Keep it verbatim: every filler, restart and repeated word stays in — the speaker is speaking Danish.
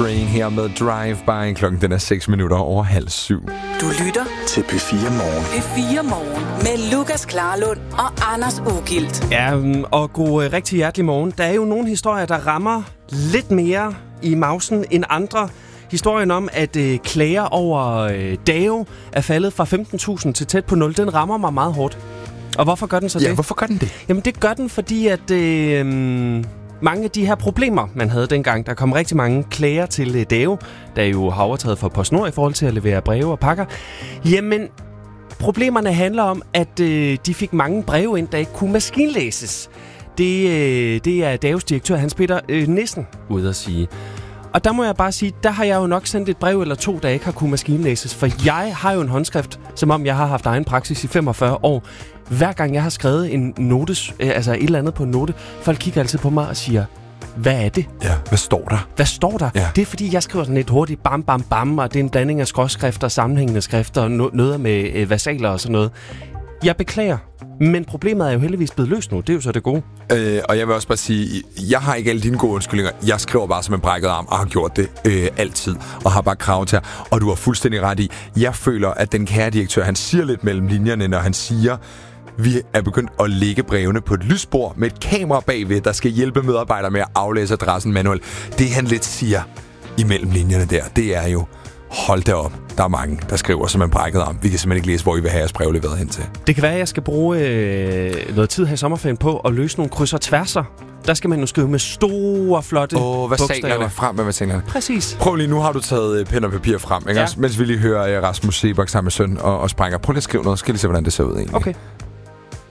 Train her med Drive By. Klokken den er seks minutter over halv syv. Du lytter til P fire Morgen. P fire Morgen med Lukas Klarlund og Anders Ugilt. Ja, og god rigtig hjertelig morgen. Der er jo nogle historier, der rammer lidt mere i mausen end andre. Historien om, at øh, klager over øh, Dao er faldet fra femten tusind til tæt på nul, den rammer mig meget hårdt. Og hvorfor gør den så ja, det? hvorfor gør den det? Jamen, det gør den, fordi at øh, mange af de her problemer, man havde dengang, der kom rigtig mange klager til øh, Dao, der jo har overtaget for PostNord i forhold til at levere breve og pakker. Jamen, problemerne handler om, at øh, de fik mange breve ind, der ikke kunne maskinlæses. Det, øh, det er Daos direktør, Hans Peter øh, Nissen, ude at sige. Og der må jeg bare sige, der har jeg jo nok sendt et brev eller to, der ikke har kunnet maskinlæses. For jeg har jo en håndskrift, som om jeg har haft egen praksis i femogfyrre år. Hver gang jeg har skrevet en notes, øh, altså et eller andet på en note, folk kigger altid på mig og siger, hvad er det? Ja, hvad står der? Hvad står der? Ja. Det er fordi, jeg skriver sådan lidt hurtigt, bam, bam, bam, og det er en blanding af skråskrifter, sammenhængende skrifter, og no- noget med øh, versaler og sådan noget. Jeg beklager, men problemet er jo heldigvis blevet løst nu. Det er jo så det gode. Øh, og jeg vil også bare sige, jeg har ikke alle dine gode undskyldninger. Jeg skriver bare som en brækket arm, og har gjort det øh, altid, og har bare krav til. Og du har fuldstændig ret i, jeg føler, at den kære direktør, han siger lidt mellem linjerne, når han siger, vi er begyndt at lægge brevene på et lysbord med et kamera bagved, der skal hjælpe medarbejdere med at aflæse adressen manuelt. Det han lidt siger imellem linjerne der, det er jo, hold da op, der er mange, der skriver som en brækket arm. Vi kan simpelthen ikke læse, hvor I vil have jeres brev leveret hen til. Det kan være, at jeg skal bruge øh, noget tid her i sommerferien på at løse nogle kryds og tværser. Der skal man jo skrive med store, flotte Åh, versalerne. Frem med versalerne. Præcis. Prøv lige, nu har du taget øh, pen og papir frem, ikke? Ja. Mens vi lige hører øh, Rasmus Sebak sammen med søn og, og sprænger. Prøv lige at skrive noget, skal lige se, hvordan det ser ud egentlig. Okay.